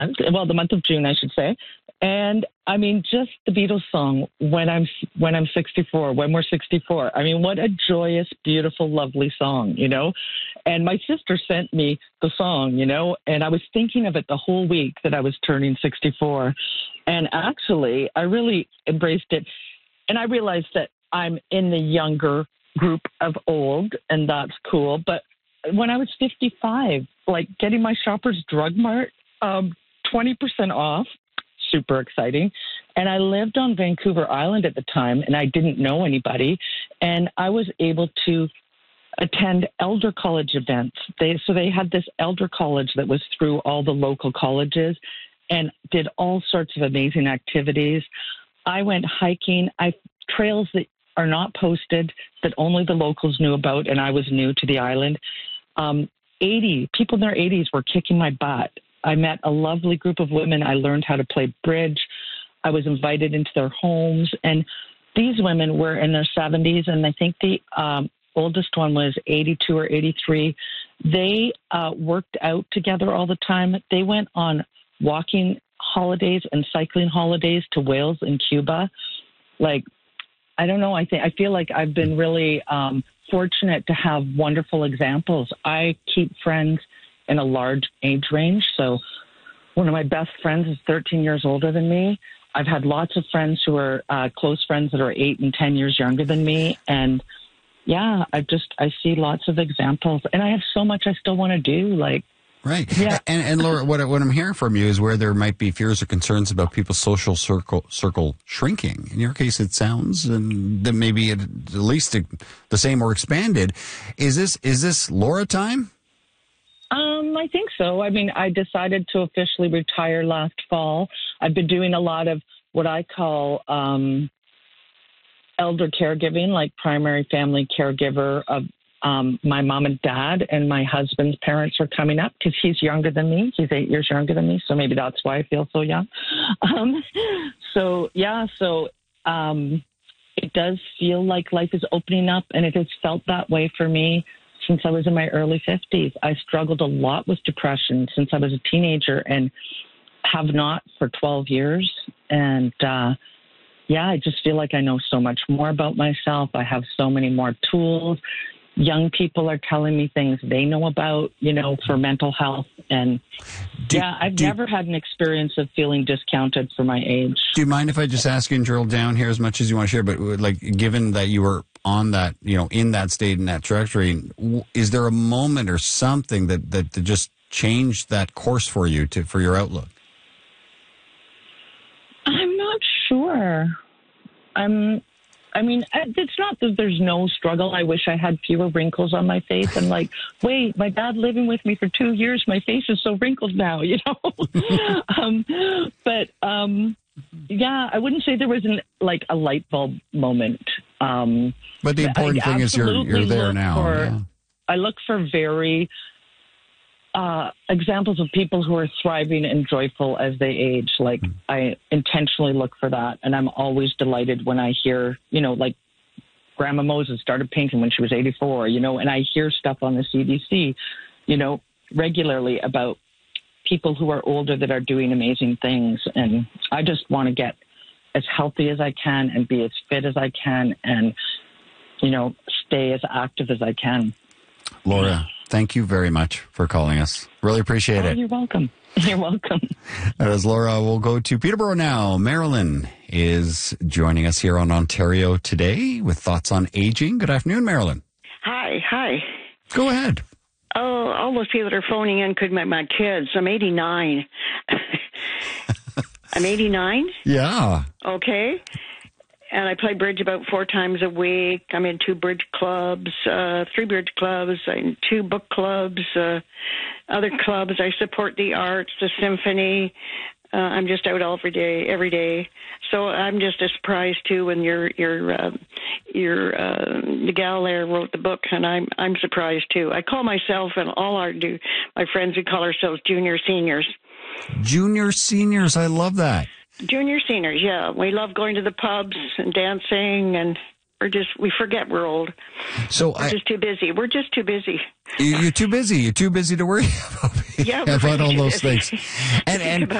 well, the month of June, I should say. And I mean, just the Beatles song, when I'm 64, when we're 64. I mean, what a joyous, beautiful, lovely song, you know? And my sister sent me the song, you know, and I was thinking of it the whole week that I was turning 64. And actually, I really embraced it. And I realized that I'm in the younger group of old, and that's cool. But when I was 55, like getting my Shoppers Drug Mart 20% off, super exciting. And I lived on Vancouver Island at the time, and I didn't know anybody. And I was able to attend elder college events. So they had this elder college that was through all the local colleges and did all sorts of amazing activities. I went hiking. Trails that are not posted, that only the locals knew about, and I was new to the island. 80 people in their 80s were kicking my butt. I met a lovely group of women. I learned how to play bridge. I was invited into their homes. And these women were in their 70s, and I think the oldest one was 82 or 83. They worked out together all the time. They went on walking holidays and cycling holidays to Wales and Cuba. Like, I don't know. I feel like I've been really fortunate to have wonderful examples. I keep friends in a large age range. So one of my best friends is 13 years older than me. I've had lots of friends who are close friends that are 8 and 10 years younger than me. And yeah, I see lots of examples, and I have so much I still want to do. Like, right. Yeah. And Laura, what I'm hearing from you is where there might be fears or concerns about people's social circle shrinking. In your case, it sounds that maybe at least the same or expanded. Is this Laura time? I think so. I mean, I decided to officially retire last fall. I've been doing a lot of what I call elder caregiving, like primary family caregiver of my mom and dad, and my husband's parents are coming up because he's younger than me. He's 8 years younger than me, so maybe that's why I feel so young. It does feel like life is opening up, and it has felt that way for me since I was in my early 50s. I struggled a lot with depression since I was a teenager and have not for 12 years. And I just feel like I know so much more about myself. I have so many more tools. Young people are telling me things they know about, you know, for mental health. And I've never had an experience of feeling discounted for my age. Do you mind if I just ask you and drill down here as much as you want to share? But like, given that you were on that, you know, in that state, in that trajectory, is there a moment or something that just changed that course for you for your outlook? I'm not sure. It's not that there's no struggle. I wish I had fewer wrinkles on my face. I'm like, wait, my dad living with me for 2 years, my face is so wrinkled now, you know? I wouldn't say there was a light bulb moment. But the important thing is you're there now. I look for very examples of people who are thriving and joyful as they age. Like, I intentionally look for that, and I'm always delighted when I hear, you know, like Grandma Moses started painting when she was 84, you know, and I hear stuff on the CBC, you know, regularly about people who are older that are doing amazing things. And I just want to get as healthy as I can and be as fit as I can and, you know, stay as active as I can. Laura, thank you very much for calling us. Really appreciate it. You're welcome. You're welcome. That is Laura. We'll go to Peterborough now. Marilyn is joining us here on Ontario Today with thoughts on aging. Good afternoon, Marilyn. Hi. Go ahead. Oh, all those people that are phoning in could be my kids. I'm 89. I'm 89? Yeah. Okay. And I play bridge about 4 times a week. I'm in 2 bridge clubs, 3 bridge clubs, and 2 book clubs, other clubs. I support the arts, the symphony. I'm just out every day. So I'm just as surprised too when the gal there wrote the book, and I'm surprised too. I call myself and all my friends, we call ourselves junior seniors. Junior seniors, I love that. Junior seniors, yeah. We love going to the pubs and dancing, and we forget we're old. So we're just too busy. We're just too busy. You're too busy. You're too busy to worry about, Yeah, about all right. those things. And